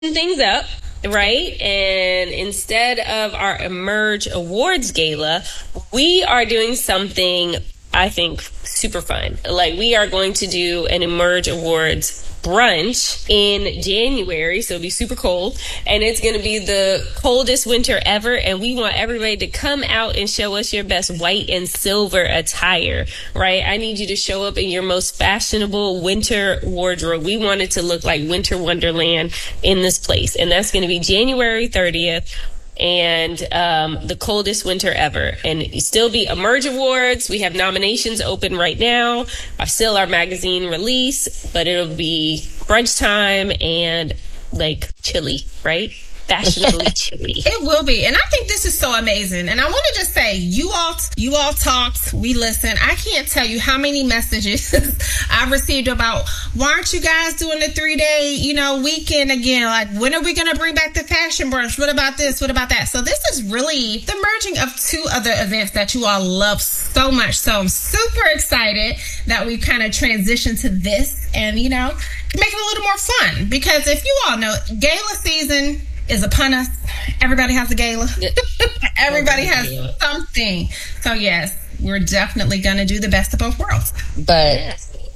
things up, right? And instead of our Emerge Awards Gala, we are doing something I think super fun. Like, we are going to do an Emerge Awards brunch in January, so it'll be super cold, and it's going to be the coldest winter ever, and we want everybody to come out and show us your best white and silver attire, right? I need you to show up in your most fashionable winter wardrobe. We want it to look like winter wonderland in this place, and that's going to be January 30th. And the coldest winter ever. And it still be Emerge Awards. We have nominations open right now. Still our magazine release, but it'll be brunch time and like chilly, right? Fashionably chilly. It will be. And I think this is so amazing. And I want to just say, you all talked, we listened. I can't tell you how many messages I've received about, why aren't you guys doing the 3-day, weekend again? Like, when are we going to bring back the fashion brunch? What about this? What about that? So this is really the merging of two other events that you all love so much. So I'm super excited that we've kind of transitioned to this and, make it a little more fun. Because if you all know, gala season is upon us. Everybody has a gala. Everybody has something. So yes, we're definitely going to do the best of both worlds. But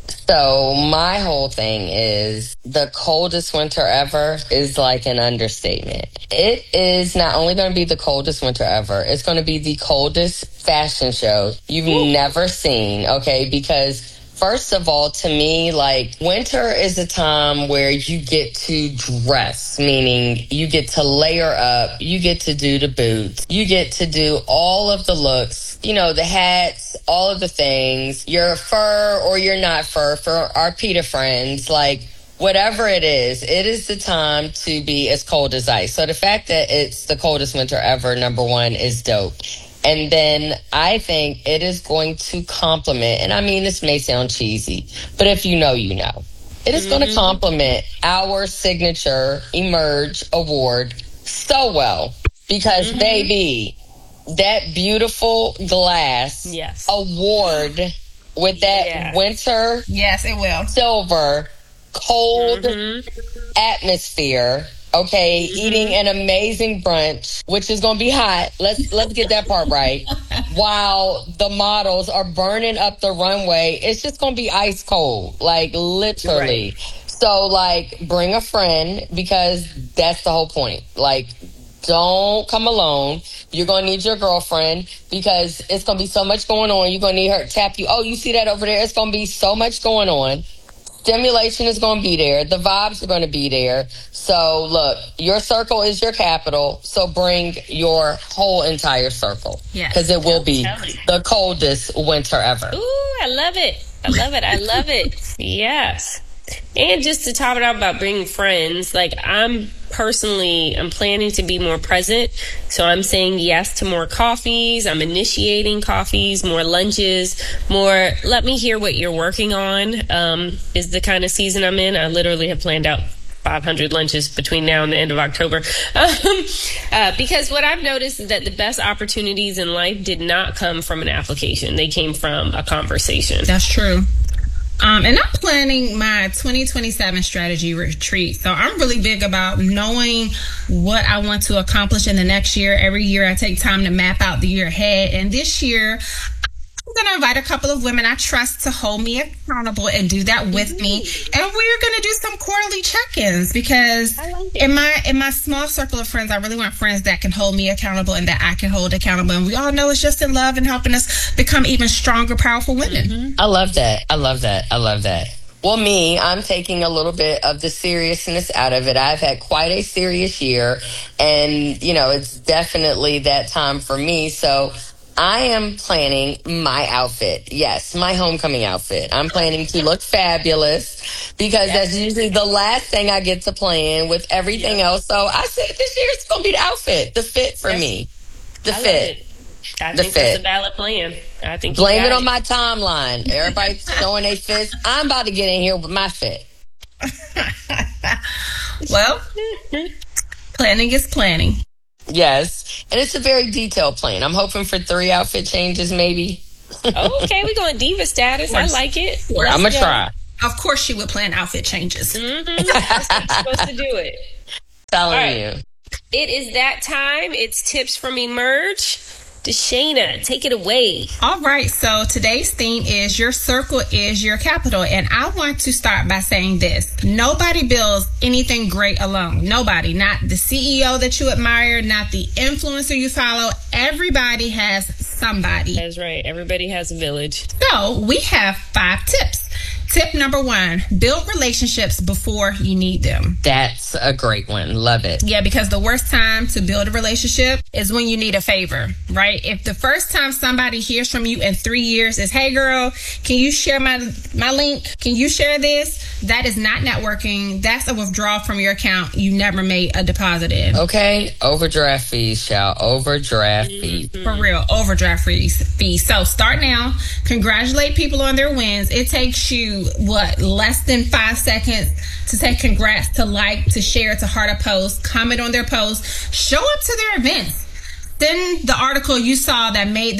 so my whole thing is, the coldest winter ever is like an understatement. It is not only going to be the coldest winter ever, it's going to be the coldest fashion show you've never seen, okay? Because first of all, to me, like, winter is a time where you get to dress, meaning you get to layer up, you get to do the boots, you get to do all of the looks, the hats, all of the things. You're fur or you're not fur for our PETA friends, like, whatever it is the time to be as cold as ice. So the fact that it's the coldest winter ever, number one, is dope. And then I think it is going to complement, and I mean, this may sound cheesy, but if you know, you know. It is going to complement our signature Emerge Award so well. Because, baby, that beautiful glass award with that winter it will. silver, cold atmosphere. Okay, eating an amazing brunch, which is going to be hot. Let's get that part right. While the models are burning up the runway, it's just going to be ice cold, like literally. Right. So, like, bring a friend, because that's the whole point. Like, don't come alone. You're going to need your girlfriend, because it's going to be so much going on. You're going to need her to tap you. Oh, you see that over there? It's going to be so much going on. Stimulation is going to be there. The vibes are going to be there. So, look, your circle is your capital. So bring your whole entire circle. Because it will be the coldest winter ever. Ooh, I love it. I love it. I love it. Yes. And just to top it off about bringing friends, like, I'm planning to be more present. So I'm saying yes to more coffees. I'm initiating coffees, more lunches, more, let me hear what you're working on, is the kind of season I'm in. I literally have planned out 500 lunches between now and the end of October. Because what I've noticed is that the best opportunities in life did not come from an application. They came from a conversation. That's true. And I'm planning my 2027 strategy retreat. So I'm really big about knowing what I want to accomplish in the next year. Every year I take time to map out the year ahead. And this year, I'm going to invite a couple of women I trust to hold me accountable and do that with me. And we're going to do some quarterly check-ins, because in my small circle of friends, I really want friends that can hold me accountable and that I can hold accountable. And we all know it's just in love and helping us become even stronger, powerful women. I love that. I love that. I love that. Well, I'm taking a little bit of the seriousness out of it. I've had quite a serious year, and, it's definitely that time for me. So I am planning my outfit. Yes, my homecoming outfit. I'm planning to look fabulous, because that's usually the last thing I get to plan with everything else. So I said this year it's going to be the outfit, the fit for me. The fit. I think that's a valid plan. I think blame it on my timeline. Everybody's showing their fits. I'm about to get in here with my fit. Well, planning is planning. Yes, and it's a very detailed plan. I'm hoping for 3 outfit changes, maybe. Okay, we're going diva status. I like it. I'm going to try. Of course she would plan outfit changes. That's how you're supposed to do it. telling right. you. It is that time. It's tips from Emerge. Deshana, take it away. All right, so today's theme is your circle is your capital. And I want to start by saying this. Nobody builds anything great alone. Nobody. Not the CEO that you admire, not the influencer you follow. Everybody has somebody. That's right. Everybody has a village. So we have 5 tips. Tip number 1, build relationships before you need them. That's a great one. Love it. Yeah, because the worst time to build a relationship is when you need a favor, right? If the first time somebody hears from you in 3 years is, hey girl, can you share my link? Can you share this? That is not networking. That's a withdrawal from your account you never made a deposit in. Okay, overdraft fees, child. Overdraft fees. For real, overdraft fees. So start now. Congratulate people on their wins. It takes you, less than 5 seconds to say congrats, to like, to share, to heart a post, comment on their post, show up to their events. Then the article you saw that made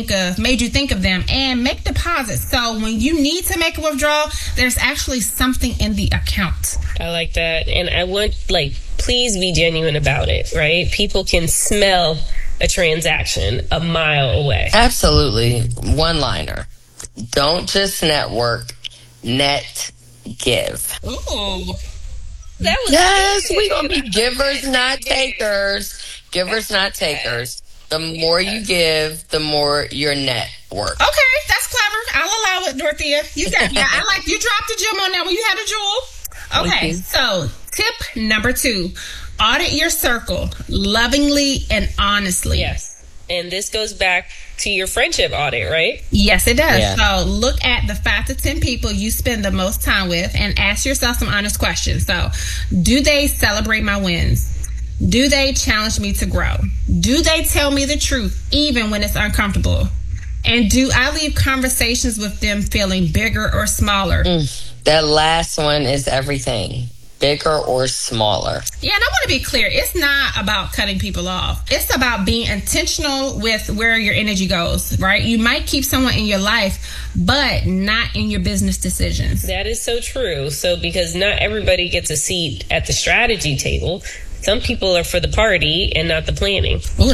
you think of them, and make deposits. So when you need to make a withdrawal, there's actually something in the account. I like that. And I want, please be genuine about it, right? People can smell a transaction a mile away. Absolutely. One-liner. Don't just network, net give. Ooh. That was Yes, we're going to be givers, not takers. Givers, not takers. The more you give, the more your net worth. Okay, that's clever. I'll allow it, Dorothea. You got, I like you dropped the gem on that when you had a jewel. Okay, so tip number 2, audit your circle lovingly and honestly. Yes. And this goes back to your friendship audit, right? Yes, it does. Yeah. So look at the 5 to 10 people you spend the most time with and ask yourself some honest questions. So, do they celebrate my wins? Do they challenge me to grow? Do they tell me the truth even when it's uncomfortable? And do I leave conversations with them feeling bigger or smaller? That last one is everything. Bigger or smaller. Yeah, and I want to be clear. It's not about cutting people off. It's about being intentional with where your energy goes, right? You might keep someone in your life, but not in your business decisions. That is so true. So, because not everybody gets a seat at the strategy table. Some people are for the party and not the planning. Ooh,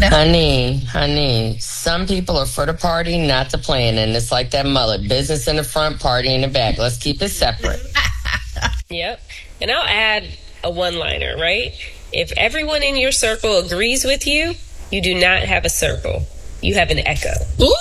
Honey, some people are for the party, not the planning. It's like that mullet. Business in the front, party in the back. Let's keep it separate. Yep. And I'll add a one-liner, right? If everyone in your circle agrees with you, you do not have a circle. You have an echo. Ooh.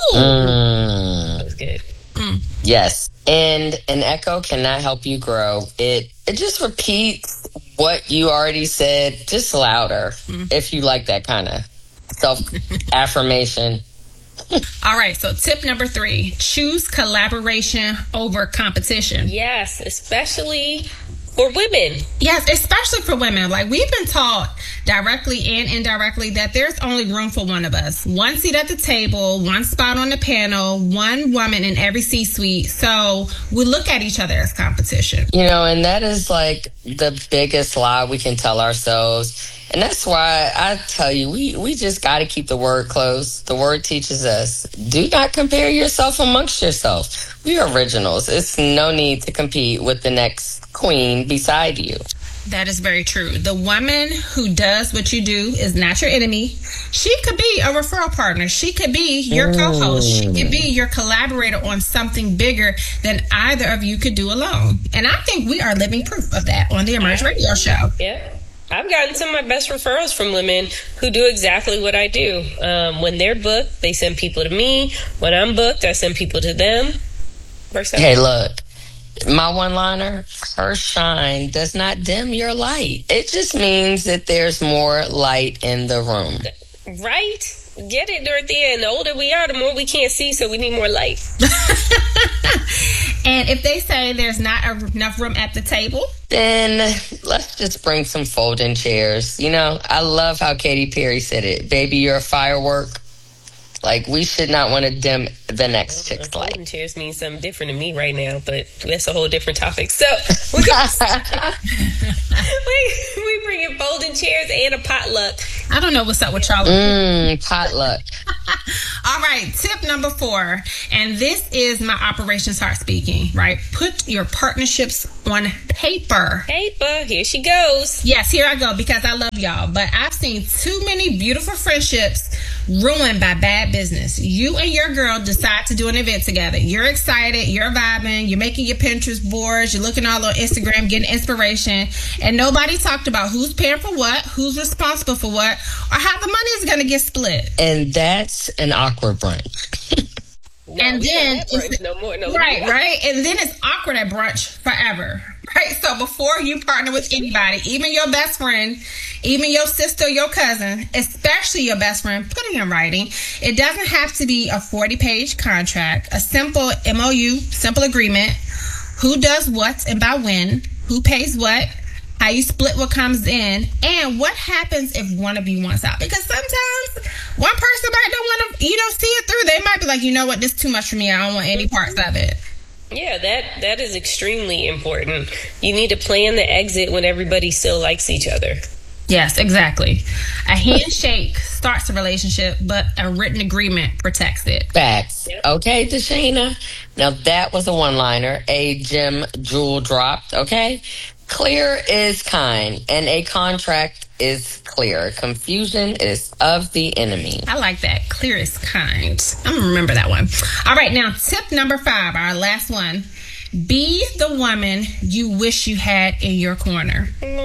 That was good. Yes. And an echo cannot help you grow. It just repeats what you already said, just louder, if you like that kind of self-affirmation. All right, so tip number 3, choose collaboration over competition. Yes, especially for women. Yes, especially for women. Like, we've been taught directly and indirectly that there's only room for one of us. One seat at the table, one spot on the panel, one woman in every C-suite. So we look at each other as competition. You know, and that is like the biggest lie we can tell ourselves. And that's why I tell you, we just got to keep the word close. The word teaches us, do not compare yourself amongst yourself. We are originals. It's no need to compete with the next queen beside you. That is very true. The woman who does what you do is not your enemy. She could be a referral partner. She could be your co-host. She could be your collaborator on something bigger than either of you could do alone. And I think we are living proof of that on the Emerge Radio Show. Yeah. I've gotten some of my best referrals from women who do exactly what I do. When they're booked, they send people to me. When I'm booked, I send people to them. Hey, look, my one-liner, her shine does not dim your light. It just means that there's more light in the room. Right? Get it, Dorothea. And the older we are, the more we can't see, so we need more light. And if they say there's not enough room at the table, then let's just bring some folding chairs. You know, I love how Katy Perry said it. Baby, you're a firework. Like, we should not want to dim the next chick's light. Folding chairs mean something different to me right now, but that's a whole different topic. So we bring in folding chairs and a potluck. I don't know what's up with y'all. Potluck. All right, tip number 4, and this is my operations heart speaking, right? Put your partnerships on paper. Paper, here she goes. Yes, here I go, because I love y'all. But I've seen too many beautiful friendships ruined by bad business. You and your girl decide to do an event together. You're excited, you're vibing, you're making your Pinterest boards, you're looking all on Instagram, getting inspiration, and nobody talked about who's paying for what, who's responsible for what, or how the money is going to get split. And that's an awkward brunch. No, and then right, and then it's awkward at brunch forever, right? So before you partner with anybody, even your best friend, even your sister, your cousin, especially your best friend, put it in writing. It doesn't have to be a 40-page contract. A simple MOU, simple agreement. Who does what and by when? Who pays what? How you split what comes in, and what happens if one of you wants out? Because sometimes one person might don't want to, see it through. They might be like, you know what, this is too much for me. I don't want any parts of it. Yeah, that is extremely important. You need to plan the exit when everybody still likes each other. Yes, exactly. A handshake starts a relationship, but a written agreement protects it. Facts. Yep. Okay, Deshana. Now that was a one-liner, a gem jewel dropped. Okay. Clear is kind, and a contract is clear. Confusion is of the enemy. I like that. Clear is kind. I'm going to remember that one. All right, now tip number 5, our last one. Be the woman you wish you had in your corner.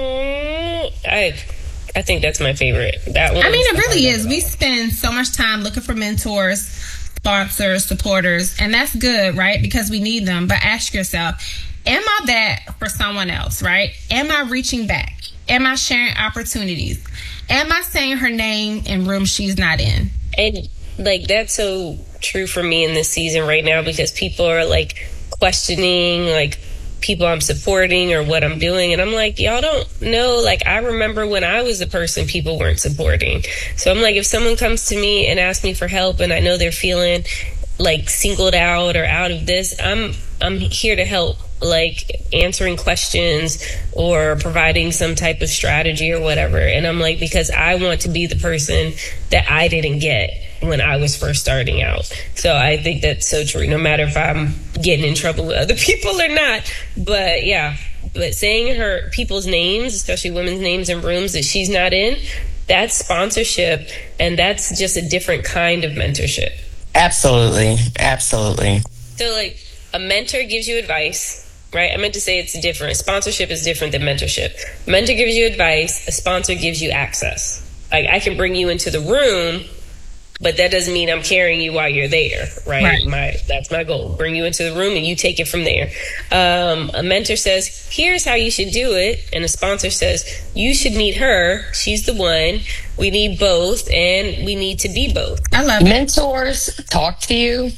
I think that's my favorite. That one. I mean, it really is. We spend so much time looking for mentors, sponsors, supporters, and that's good, right? Because we need them. But ask yourself, am I that for someone else, right? Am I reaching back? Am I sharing opportunities? Am I saying her name in rooms she's not in? And that's so true for me in this season right now, because people are questioning people I'm supporting or what I'm doing. And I'm like, y'all don't know. I remember when I was the person people weren't supporting. So I'm like, if someone comes to me and asks me for help and I know they're feeling singled out or out of this, I'm here to help, answering questions or providing some type of strategy or whatever. And I'm like, because I want to be the person that I didn't get when I was first starting out. So I think that's so true, no matter if I'm getting in trouble with other people or not. But yeah, saying people's names, especially women's names in rooms that she's not in, that's sponsorship, and that's just a different kind of mentorship. Absolutely. Absolutely. So a mentor gives you advice, right? I meant to say it's different. Sponsorship is different than mentorship. Mentor gives you advice. A sponsor gives you access. I can bring you into the room, but that doesn't mean I'm carrying you while you're there, right? That's my goal. Bring you into the room and you take it from there. A mentor says, here's how you should do it. And a sponsor says, you should meet her. She's the one. We need both, and we need to be both. I love it. Mentors talk to you.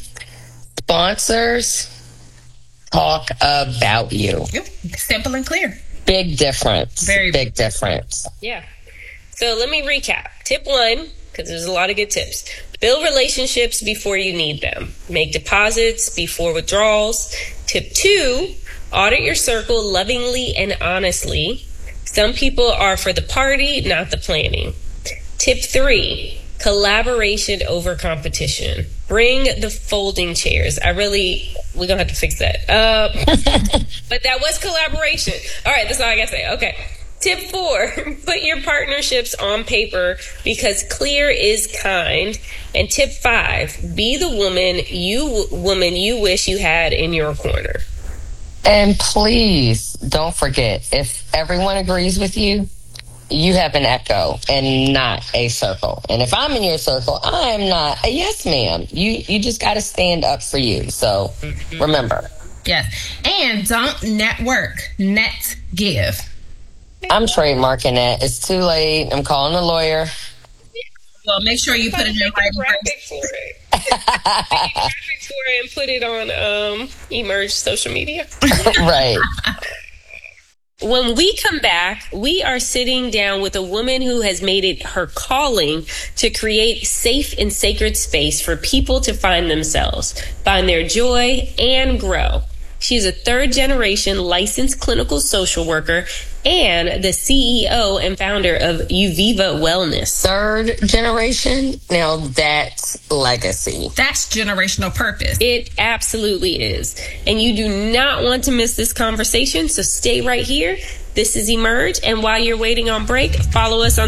Sponsors talk about you. Yep. Simple and clear. Big difference. Very big difference. Yeah. So let me recap. Tip 1, because there's a lot of good tips. Build relationships before you need them. Make deposits before withdrawals. Tip 2, audit your circle lovingly and honestly. Some people are for the party, not the planning. Tip 3, collaboration over competition. Bring the folding chairs. We're going to have to fix that. But that was collaboration. All right, that's all I got to say. Okay. Tip 4, put your partnerships on paper, because clear is kind. And tip 5, be the woman you wish you had in your corner. And please don't forget, if everyone agrees with you, you have an echo and not a circle. And if I'm in your circle, I am not a yes ma'am. You just got to stand up for you. So remember. Yes. And don't network, net give. I'm trademarking that. It's too late. I'm calling a lawyer. Well, make sure you put it in writing. Graphic for it and put it on Emerge social media. Right. When we come back, we are sitting down with a woman who has made it her calling to create safe and sacred space for people to find themselves, find their joy, and grow. She's a third-generation licensed clinical social worker and the CEO and founder of Uviva Wellness. Third generation, now that's legacy. That's generational purpose. It absolutely is. And you do not want to miss this conversation, so stay right here. This is Emerge, and while you're waiting on break, follow us on